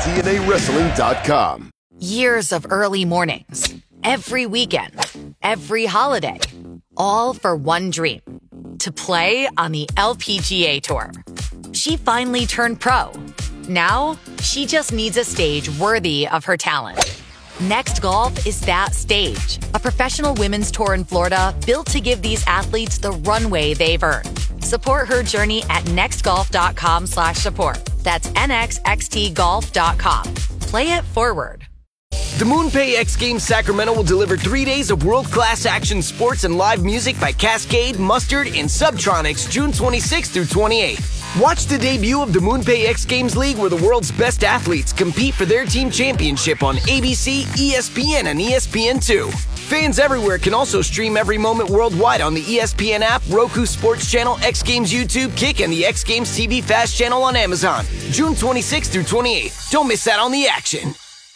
TNAWrestling.com. Years of early mornings, every weekend, every holiday, all for one dream, to play on the LPGA Tour. She finally turned pro. Now, she just needs a stage worthy of her talent. Next Golf is that stage, a professional women's tour in Florida built to give these athletes the runway they've earned. Support her journey at nextgolf.com/support. That's nxxtgolf.com. Play it forward. The MoonPay X Games Sacramento will deliver 3 days of world-class action sports and live music by Cascade, Mustard, and Subtronics June 26th through 28th. Watch the debut of the MoonPay X Games League, where the world's best athletes compete for their team championship on ABC, ESPN, and ESPN2. Fans everywhere can also stream every moment worldwide on the ESPN app, Roku Sports Channel, X Games YouTube, Kick, and the X Games TV Fast channel on Amazon. June 26th through 28th. Don't miss out on the action.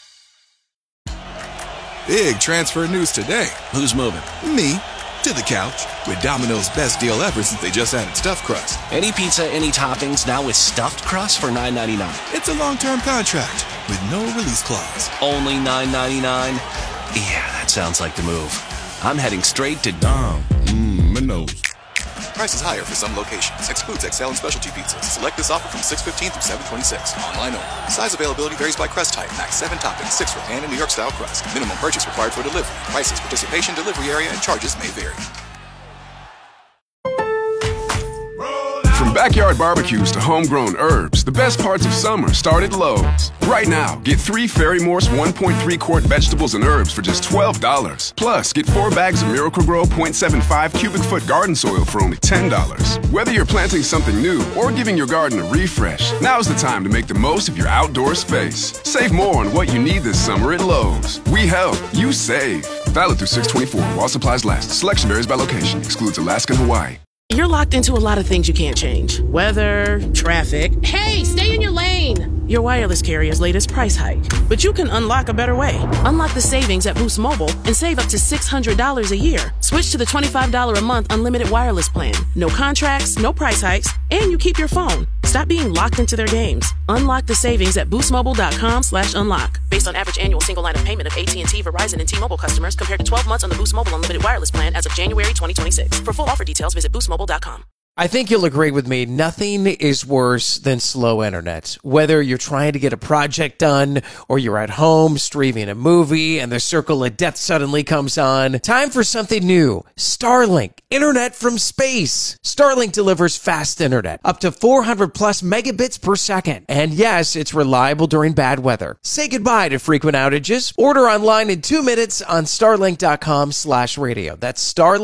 Big transfer news today. Who's moving? Me. To the couch. With Domino's best deal ever since they just added stuffed crust. Any pizza, any toppings, now with stuffed crust for $9.99. It's a long-term contract with no release clause. Only $9.99? Yeah, that sounds like the move. I'm heading straight to Domino's. Price is higher for some locations. Excludes XL and specialty pizzas. Select this offer from 6/15 through 7/26. Online only. Size availability varies by crust type. Max 7 toppings, 6 for pan and New York style crust. Minimum purchase required for delivery. Prices, participation, delivery area, and charges may vary. From backyard barbecues to homegrown herbs, the best parts of summer start at Lowe's. Right now, get 3 Ferry Morse 1.3 quart vegetables and herbs for just $12. Plus, get 4 bags of Miracle-Gro 0.75 cubic foot garden soil for only $10. Whether you're planting something new or giving your garden a refresh, now's the time to make the most of your outdoor space. Save more on what you need this summer at Lowe's. We help, you save. Valid through 6/24 while supplies last. Selection varies by location. Excludes Alaska and Hawaii. You're locked into a lot of things you can't change. Weather, traffic. Hey, stay in your lane! Your wireless carrier's latest price hike. But you can unlock a better way. Unlock the savings at Boost Mobile and save up to $600 a year. Switch to the $25 a month unlimited wireless plan. No contracts, no price hikes, and you keep your phone. Stop being locked into their games. Unlock the savings at boostmobile.com/unlock. Based on average annual single line of payment of AT&T, Verizon, and T-Mobile customers compared to 12 months on the Boost Mobile unlimited wireless plan as of January 2026. For full offer details, visit boostmobile.com. I think you'll agree with me. Nothing is worse than slow internet. Whether you're trying to get a project done or you're at home streaming a movie and the circle of death suddenly comes on. Time for something new. Starlink. Internet from space. Starlink delivers fast internet. Up to 400 plus megabits per second. And yes, it's reliable during bad weather. Say goodbye to frequent outages. Order online in 2 minutes on starlink.com/radio. That's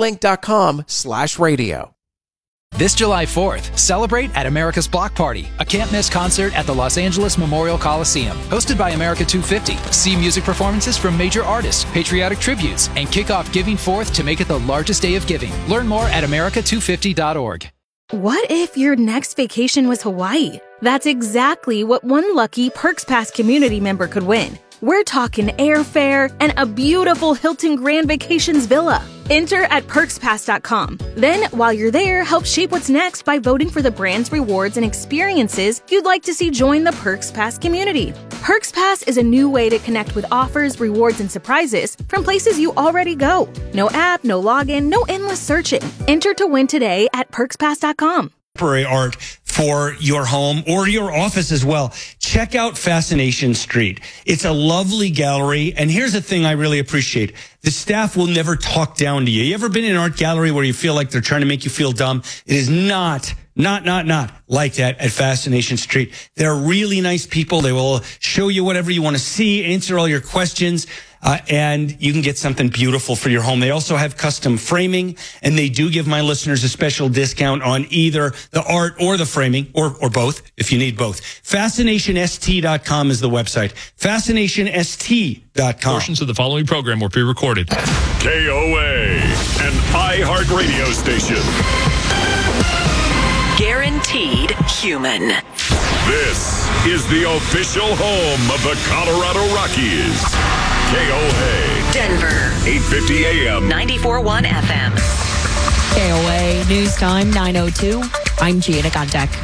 starlink.com/radio. This July 4th, celebrate at America's Block Party, a can't-miss concert at the Los Angeles Memorial Coliseum. Hosted by America 250, see music performances from major artists, patriotic tributes, and kick off Giving Forth to make it the largest day of giving. Learn more at america250.org. What if your next vacation was Hawaii? That's exactly what one lucky Perks Pass community member could win. We're talking airfare and a beautiful Hilton Grand Vacations villa. Enter at perkspass.com. Then, while you're there, help shape what's next by voting for the brands, rewards, and experiences you'd like to see join the Perks Pass community. Perks Pass is a new way to connect with offers, rewards, and surprises from places you already go. No app, no login, no endless searching. Enter to win today at perkspass.com. Contemporary art for your home or your office as well. Check out Fascination Street. It's a lovely gallery. And here's the thing I really appreciate. The staff will never talk down to you. You ever been in an art gallery where you feel like they're trying to make you feel dumb? It is not like that at Fascination Street. They're really nice people. They will show you whatever you want to see, answer all your questions. And you can get something beautiful for your home. They also have custom framing, and they do give my listeners a special discount on either the art or the framing, or both, if you need both. FascinationST.com is the website. FascinationST.com. Portions of the following program were pre-recorded. KOA, an iHeartRadio station. Guaranteed human. This is the official home of the Colorado Rockies. KOA. Denver. 850 AM. 94.1 FM. KOA News Time 9:02. I'm Gianna Gontek.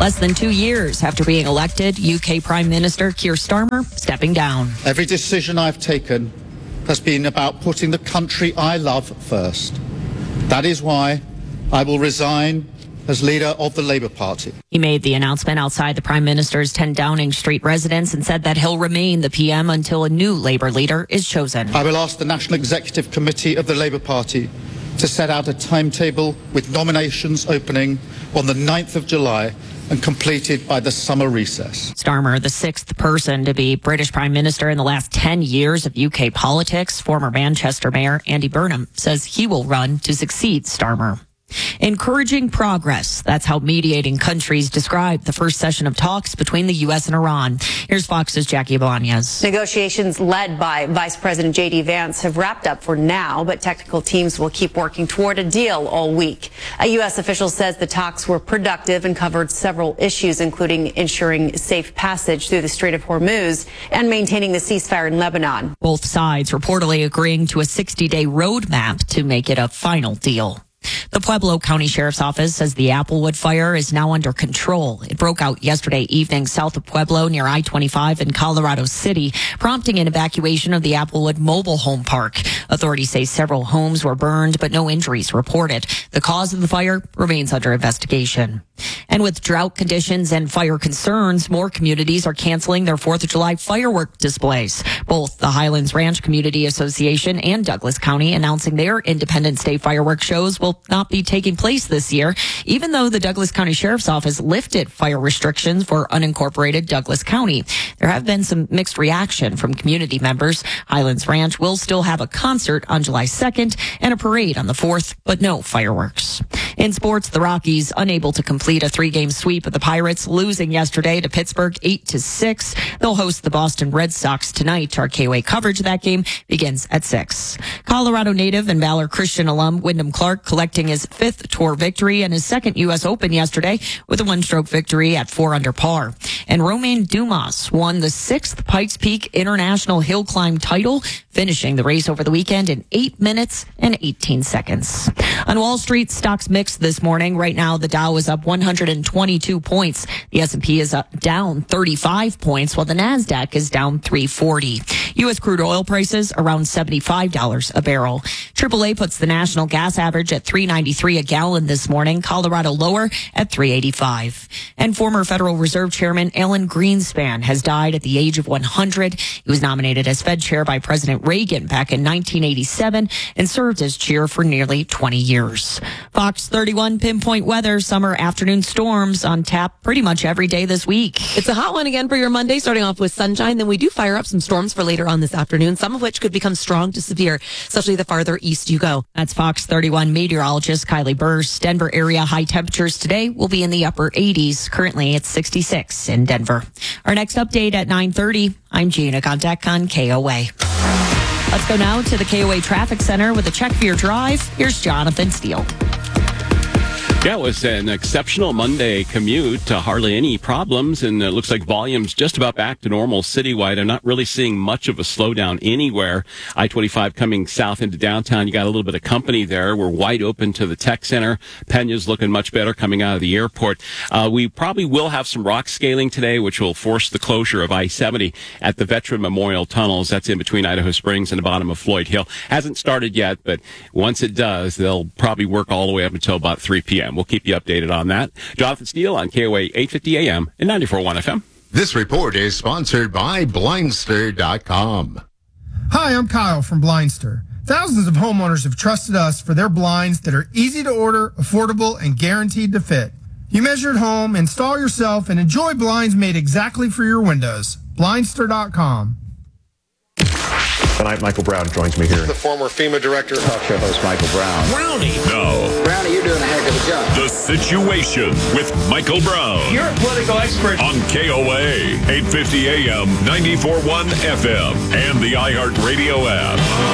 Less than 2 years after being elected, UK Prime Minister Keir Starmer stepping down. Every decision I've taken has been about putting the country I love first. That is why I will resign as leader of the Labour Party. He made the announcement outside the Prime Minister's 10 Downing Street residence and said that he'll remain the PM until a new Labour leader is chosen. I will ask the National Executive Committee of the Labour Party to set out a timetable with nominations opening on the 9th of July and completed by the summer recess. Starmer, the sixth person to be British Prime Minister in the last 10 years of UK politics, former Manchester Mayor Andy Burnham says he will run to succeed Starmer. Encouraging progress. That's how mediating countries describe the first session of talks between the U.S. and Iran. Here's Fox's Jackie Bolaños. Negotiations led by Vice President J.D. Vance have wrapped up for now, but technical teams will keep working toward a deal all week. A U.S. official says the talks were productive and covered several issues, including ensuring safe passage through the Strait of Hormuz and maintaining the ceasefire in Lebanon. Both sides reportedly agreeing to a 60-day roadmap to make it a final deal. The Pueblo County Sheriff's Office says the Applewood fire is now under control. It broke out yesterday evening south of Pueblo near I-25 in Colorado City, prompting an evacuation of the Applewood mobile home park. Authorities say several homes were burned, but no injuries reported. The cause of the fire remains under investigation. And with drought conditions and fire concerns, more communities are canceling their 4th of July firework displays. Both the Highlands Ranch Community Association and Douglas County announcing their Independence Day firework shows will not be taking place this year, even though the Douglas County Sheriff's Office lifted fire restrictions for unincorporated Douglas County. There have been some mixed reaction from community members. Highlands Ranch will still have a concert on July 2nd and a parade on the 4th, but no fireworks. In sports, the Rockies unable to complete a 3-game sweep of the Pirates, losing yesterday to Pittsburgh 8-6. They'll host the Boston Red Sox tonight. Our KOA coverage of that game begins at 6. Colorado native and Valor Christian alum Wyndham Clark collecting his 5th tour victory and his 2nd U.S. Open yesterday with a 1-stroke victory at 4 under par. And Romain Dumas won the 6th Pikes Peak International Hill Climb title, finishing the race over the weekend in 8 minutes and 18 seconds. On Wall Street, stocks mixed this morning. Right now, the Dow is up 122 points. The S&P is up down 35 points, while the NASDAQ is down 340. U.S. crude oil prices around $75 a barrel. AAA puts the national gas average at $3.93 a gallon this morning. Colorado lower at $3.85. And former Federal Reserve Chairman Alan Greenspan has died at the age of 100. He was nominated as Fed chair by President Reagan back in 1987 and served as chair for nearly 20 years. Fox 31 pinpoint weather, summer afternoon storms on tap pretty much every day this week. It's a hot one again for your Monday, starting off with sunshine. Then we do fire up some storms for later on this afternoon, some of which could become strong to severe, especially the farther east you go. That's Fox 31 meteorologist Kylie Burse. Denver area high temperatures today will be in the upper 80s. Currently, it's 66 in Denver. Our next update at 9:30. I'm Gina Kontek on KOA. Let's go now to the KOA Traffic Center with a check for your drive. Here's Jonathan Steele. Yeah, it was an exceptional Monday commute. Hardly any problems, and it looks like volume's just about back to normal citywide. I'm not really seeing much of a slowdown anywhere. I-25 coming south into downtown, you got a little bit of company there. We're wide open to the tech center. Pena's looking much better coming out of the airport. We probably will have some rock scaling today, which will force the closure of I-70 at the Veteran Memorial Tunnels. That's in between Idaho Springs and the bottom of Floyd Hill. Hasn't started yet, but once it does, they'll probably work all the way up until about 3 p.m. We'll keep you updated on that. Jonathan Steele on KOA 850 AM and 94.1 FM. This report is sponsored by Blindster.com. Hi, I'm Kyle from Blindster. Thousands of homeowners have trusted us for their blinds that are easy to order, affordable, and guaranteed to fit. You measure at home, install yourself, and enjoy blinds made exactly for your windows. Blindster.com. Tonight, Michael Brown joins me here. The former FEMA director. Talk show host Michael Brown. Brownie. No. Brownie, you're doing a heck of a job. The Situation with Michael Brown. You're a political expert. On KOA, 850 AM, 94.1 FM, and the iHeartRadio app.